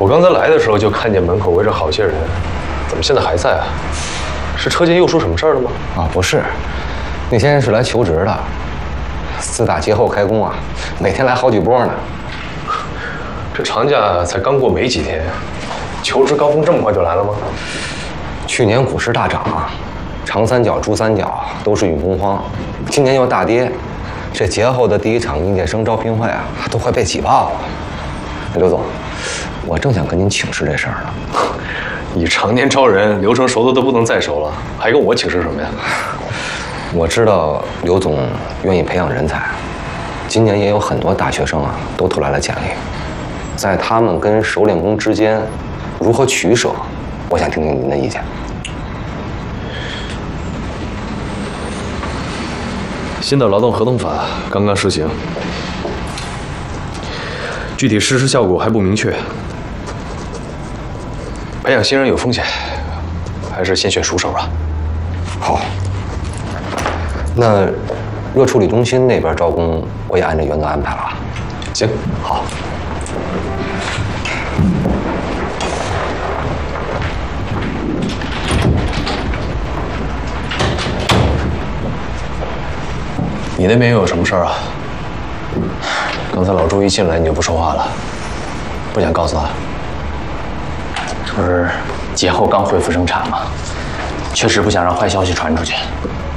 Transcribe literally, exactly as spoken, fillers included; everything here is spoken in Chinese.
我刚才来的时候就看见门口围着好些人，怎么现在还在啊？是车间又出什么事儿了吗？ 啊，不是，那些人是来求职的。四大节后开工啊，每天来好几波呢。 这长假才刚过没几天，求职高峰这么快就来了吗？ 去年股市大涨啊，长三角、珠三角都是运工荒，今年又大跌，这节后的第一场应届生招聘会啊，都快被挤爆了。刘总，我正想跟您请示这事儿呢。 你常年招人，流程熟的都不能再熟了，还跟我请示什么呀？ 我知道刘总愿意培养人才，今年也有很多大学生啊都投来了简历，在他们跟熟练工之间如何取舍，我想听听您的意见。 新的劳动合同法刚刚施行，具体实施效果还不明确。培养新人有风险，还是先选熟手啊。 好，那热处理中心那边招工，我也按照原则安排了。 行，好。你那边又有什么事儿啊？刚才老朱一进来你就不说话了，不想告诉他？ 这不是节后刚恢复生产吗？确实不想让坏消息传出去。